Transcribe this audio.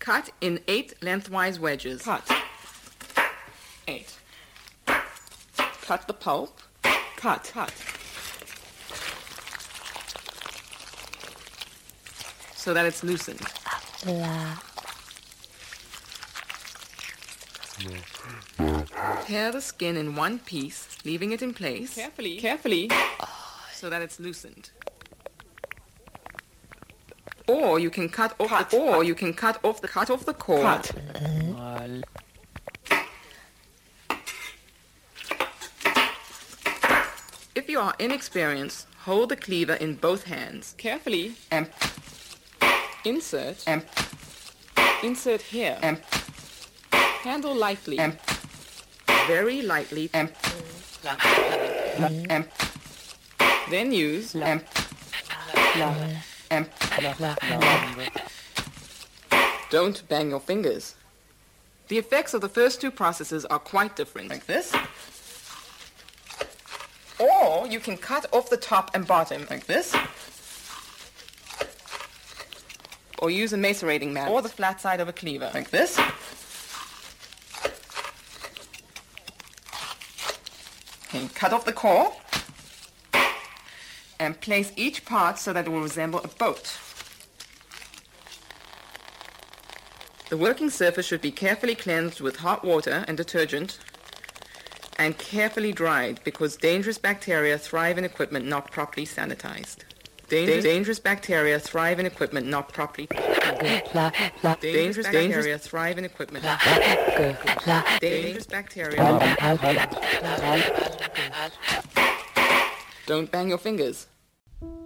Cut in 8 lengthwise wedges. Cut. 8. Cut the pulp. Cut. So that it's loosened. Tear the skin in one piece, leaving it in place. Carefully. So that it's loosened. Or you can cut off the core. Cut. If you are inexperienced, hold the cleaver in both hands. Carefully. And Insert. and Insert here. and Handle lightly. and very lightly and Then use. and don't bang your fingers. The effects of the first two processes are quite different. Like this. Or you can cut off the top and bottom like this. Or use a macerating mat or the flat side of a cleaver like this. And cut off the core and place each part so that it will resemble a boat. The working surface should be carefully cleansed with hot water and detergent and carefully dried because dangerous bacteria thrive in equipment not properly sanitized. Dangerous bacteria thrive in equipment not properly. Dangerous bacteria thrive in equipment. Dangerous bacteria. Don't bang your fingers.